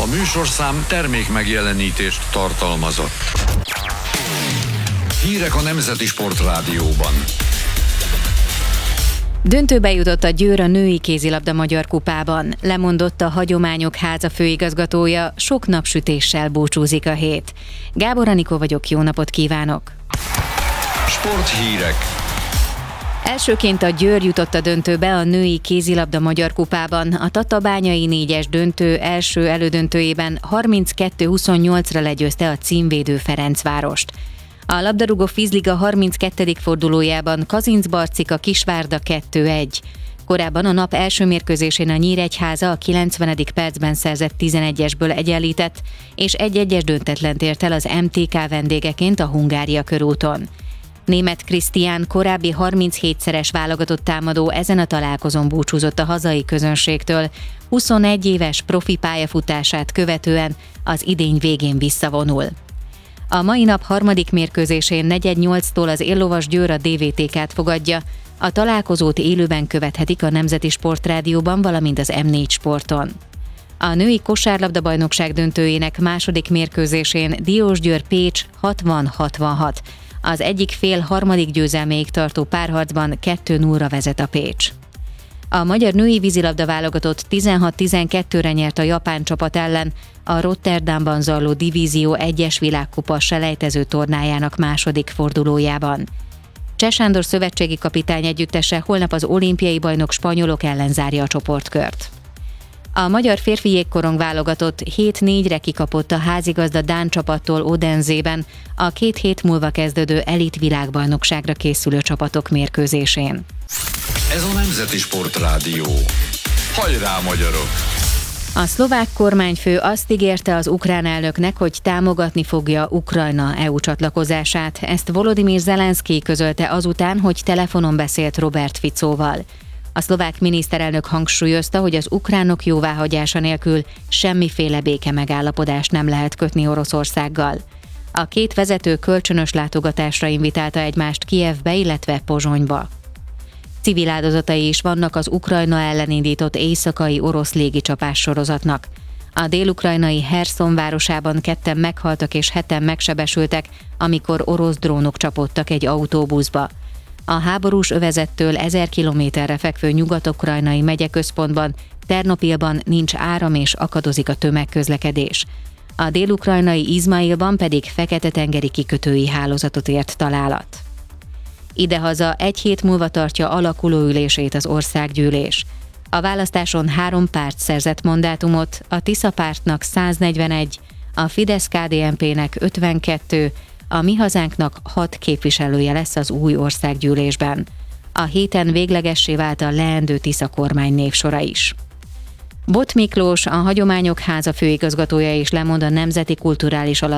műsorszám termék megjelenítést tartalmazott. Hírek a Nemzeti Sportrádióban. Döntőbe jutott a Győr a női kézilabda magyar kupában. Lemondott a Hagyományok Háza főigazgatója, sok napsütéssel búcsúzik a hét. Gábor Anikó vagyok, jó napot kívánok! Sporthírek. Elsőként a Győr jutott a döntőbe a női kézilabda magyar kupában. A tatabányai 4-es döntő első elődöntőjében 32-28-ra legyőzte a címvédő Ferencvárost. A labdarúgó vízliga 32. fordulójában Kazincbarcika Kisvárda 2-1. Korábban a nap első mérkőzésén a Nyíregyháza a 90. percben szerzett 11-esből egyenlített, és 1-1-es döntetlent ért el az MTK vendégeként a Hungária körúton. Németh Krisztián korábbi 37-szeres válogatott támadó ezen a találkozón búcsúzott a hazai közönségtől, 21 éves profi pályafutását követően az idény végén visszavonul. A mai nap harmadik mérkőzésén 4:08-tól az Éllovas Győr a DVTK-t fogadja, a találkozót élőben követhetik a Nemzeti Sportrádióban, valamint az M4 Sporton. A női kosárlabda-bajnokság döntőjének második mérkőzésén Diósgyőr Pécs 60-66. Az egyik fél harmadik győzelméig tartó párharcban 2-0-ra vezet a Pécs. A magyar női vízilabda válogatott 16-12-re nyert a japán csapat ellen a Rotterdamban zajló Divízió 1-es világkupa selejtező tornájának második fordulójában. Cseh Sándor szövetségi kapitány együttese holnap az olimpiai bajnok spanyolok ellen zárja a csoportkört. A magyar férfi jégkorong válogatott 7-4-re kikapott a házigazda dán csapattól Odenzében a 2 hét múlva kezdődő elit világbajnokságra készülő csapatok mérkőzésén. Ez a Nemzeti Sportrádió. Hajrá, magyarok! A szlovák kormányfő azt ígérte az ukrán elnöknek, hogy támogatni fogja Ukrajna EU csatlakozását. Ezt Volodymyr Zelenszkij közölte azután, hogy telefonon beszélt Robert Ficóval. A szlovák miniszterelnök hangsúlyozta, hogy az ukránok jóváhagyása nélkül semmiféle békemegállapodást nem lehet kötni Oroszországgal. A két vezető kölcsönös látogatásra invitálta egymást Kijevbe, illetve Pozsonyba. Civil áldozatai is vannak az Ukrajna ellen indított éjszakai orosz légicsapás sorozatnak. A dél-ukrajnai Herszon városában 2 meghaltak és 7 megsebesültek, amikor orosz drónok csapódtak egy autóbuszba. A háborús övezettől 1000 kilométerre fekvő nyugat-ukrajnai megyeközpontban, Ternopilban nincs áram és akadozik a tömegközlekedés. A dél-ukrajnai Izmailban pedig fekete-tengeri kikötői hálózatot ért találat. Idehaza 1 hét múlva tartja alakuló ülését az országgyűlés. A választáson 3 párt szerzett mandátumot, a Tisza pártnak 141, a Fidesz-KDNP-nek 52, a Mi Hazánknak 6 képviselője lesz az új országgyűlésben. A héten véglegessé vált a leendő Tisza kormány névsora is. Bot Miklós, a Hagyományok Háza főigazgatója is lemond a Nemzeti Kulturális